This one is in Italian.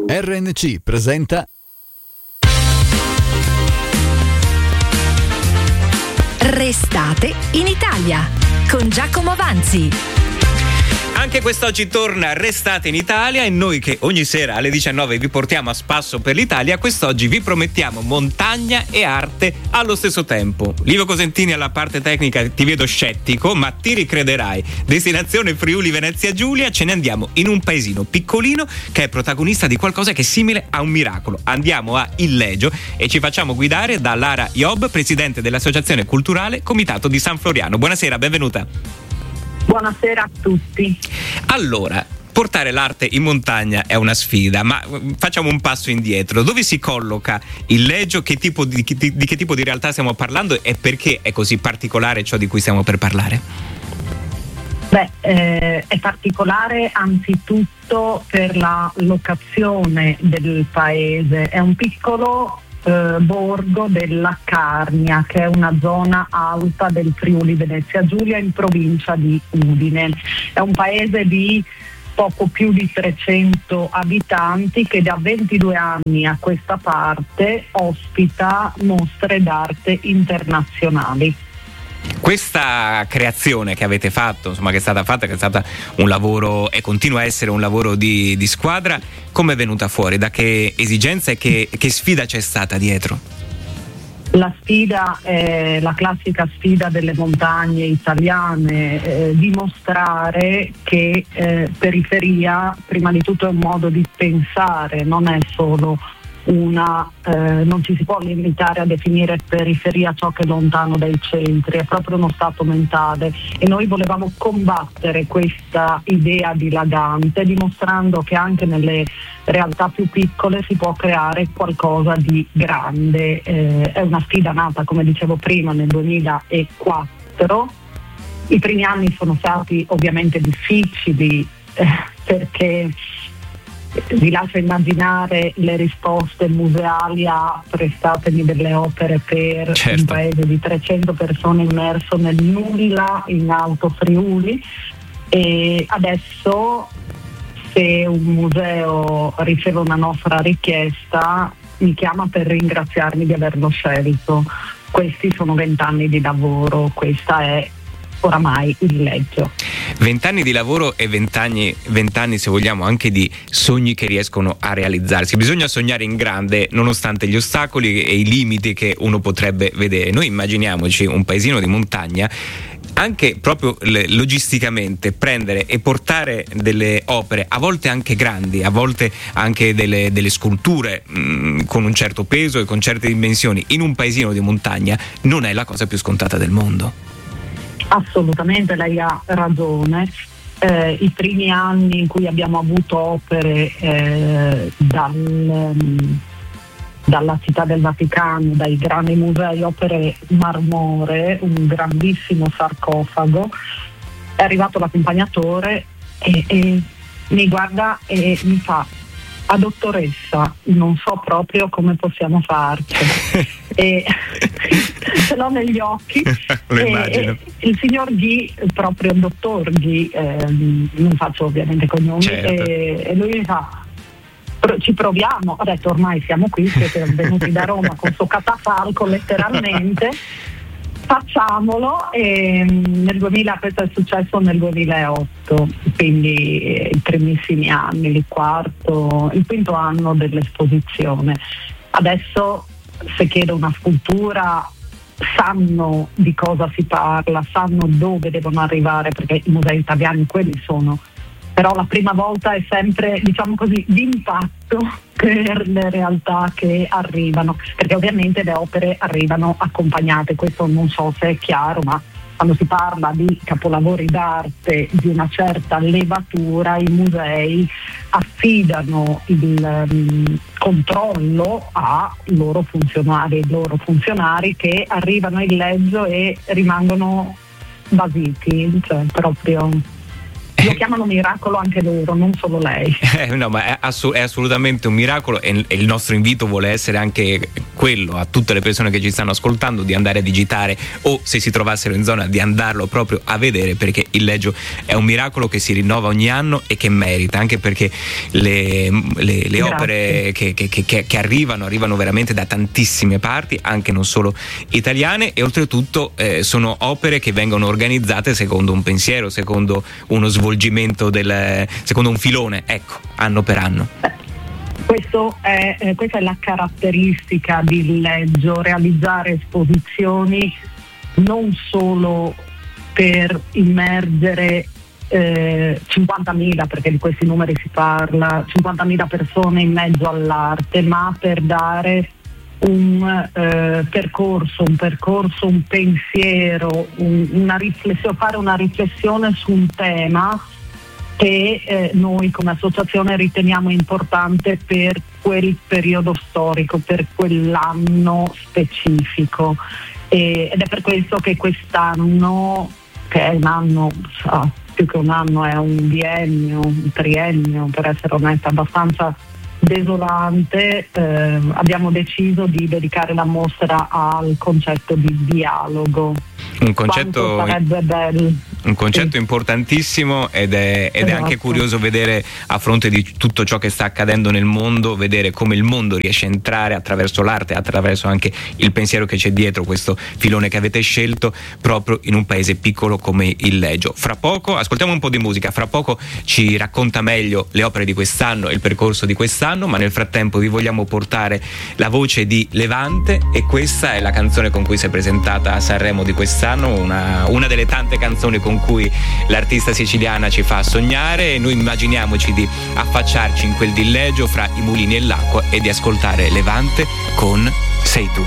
RNC presenta Restate in Italia con Giacomo Vanzi. Anche quest'oggi torna Restate in Italia e noi che ogni sera alle 19 vi portiamo a spasso per l'Italia, quest'oggi vi promettiamo montagna e arte allo stesso tempo. Livio Cosentini alla parte tecnica, ti vedo scettico, ma ti ricrederai. Destinazione Friuli Venezia Giulia, ce ne andiamo in un paesino piccolino che è protagonista di qualcosa che è simile a un miracolo. Andiamo a Illeggio e ci facciamo guidare da Lara Iob, presidente dell'Associazione Culturale Comitato di San Floriano. Buonasera, benvenuta. Buonasera a tutti. Allora, portare l'arte in montagna è una sfida, ma facciamo un passo indietro. Dove si colloca Illeggio? Di che tipo di realtà stiamo parlando e perché è così particolare ciò di cui stiamo per parlare? È particolare anzitutto per la locazione del paese. È un piccolo borgo della Carnia, che è una zona alta del Friuli Venezia Giulia in provincia di Udine. È un paese di poco più di 300 abitanti che da 22 anni a questa parte ospita mostre d'arte internazionali. Questa creazione che avete fatto, insomma, che è stata un lavoro e continua a essere un lavoro di squadra, come è venuta fuori? Da che esigenza e che sfida c'è stata dietro? La sfida è la classica sfida delle montagne italiane, dimostrare che periferia prima di tutto è un modo di pensare, non è solo non ci si può limitare a definire periferia ciò che è lontano dai centri, è proprio uno stato mentale e noi volevamo combattere questa idea dilagante dimostrando che anche nelle realtà più piccole si può creare qualcosa di grande. È una sfida nata, come dicevo prima, nel 2004. I primi anni sono stati ovviamente difficili perché vi lascio immaginare le risposte museali a prestatemi delle opere per un paese di 300 persone immerso nel nulla in Alto Friuli, e adesso se un museo riceve una nostra richiesta mi chiama per ringraziarmi di averlo scelto. Questi sono 20 anni di lavoro, questa è oramai Illeggio. 20 anni di lavoro e 20 anni se vogliamo anche di sogni che riescono a realizzarsi. Bisogna sognare in grande nonostante gli ostacoli e i limiti che uno potrebbe vedere. Noi immaginiamoci un paesino di montagna, anche proprio logisticamente prendere e portare delle opere a volte anche grandi, a volte anche delle sculture con un certo peso e con certe dimensioni in un paesino di montagna non è la cosa più scontata del mondo. Assolutamente, lei ha ragione. I primi anni in cui abbiamo avuto opere dalla Città del Vaticano, dai grandi musei, opere marmoree, un grandissimo sarcofago, è arrivato l'accompagnatore e mi guarda e mi fa: a dottoressa, non so proprio come possiamo farci. E ce l'ho negli occhi. e il signor Ghi, proprio il dottor Ghi, non faccio ovviamente cognomi, certo. E lui mi fa: ci proviamo. Ho detto: ormai siamo qui, siete venuti da Roma con suo catafalco letteralmente, facciamolo. E questo è successo nel 2008, quindi i primissimi anni, il quinto anno dell'esposizione. Adesso se chiedo una scultura sanno di cosa si parla, sanno dove devono arrivare, perché i musei italiani quelli sono, però la prima volta è sempre, diciamo così, d'impatto per le realtà che arrivano, perché ovviamente le opere arrivano accompagnate. Questo non so se è chiaro, ma quando si parla di capolavori d'arte di una certa levatura, i musei affidano il controllo a loro funzionari che arrivano a Illeggio e rimangono basiti, cioè proprio. Lo chiamano miracolo anche loro, non solo lei. No, ma è assolutamente un miracolo, e il nostro invito vuole essere anche quello a tutte le persone che ci stanno ascoltando, di andare a digitare, o se si trovassero in zona di andarlo proprio a vedere, perché il Leggio è un miracolo che si rinnova ogni anno e che merita, anche perché le opere che arrivano veramente da tantissime parti, anche non solo italiane, e oltretutto sono opere che vengono organizzate secondo un pensiero, secondo uno svolgimento secondo un filone, ecco, anno per anno. Questa è la caratteristica di Leggio, realizzare esposizioni non solo per immergere 50.000, perché di questi numeri si parla, 50.000 persone in mezzo all'arte, ma per dare un percorso, un pensiero, fare una riflessione su un tema che noi come associazione riteniamo importante per quel periodo storico, per quell'anno specifico, ed è per questo che quest'anno, che è un anno, più che un anno, è un biennio, un triennio, per essere onesta, abbastanza desolante, abbiamo deciso di dedicare la mostra al concetto di dialogo. Un concetto importantissimo, ed è anche curioso vedere, a fronte di tutto ciò che sta accadendo nel mondo, vedere come il mondo riesce a entrare attraverso l'arte, attraverso anche il pensiero che c'è dietro questo filone che avete scelto, proprio in un paese piccolo come il Leggio. Fra poco ascoltiamo un po' di musica, fra poco ci racconta meglio le opere di quest'anno e il percorso di quest'anno, ma nel frattempo vi vogliamo portare la voce di Levante, e questa è la canzone con cui si è presentata a Sanremo di quest'anno, una delle tante canzoni con cui l'artista siciliana ci fa sognare, e noi immaginiamoci di affacciarci in quel dileggio fra i mulini e l'acqua e di ascoltare Levante con Sei tu.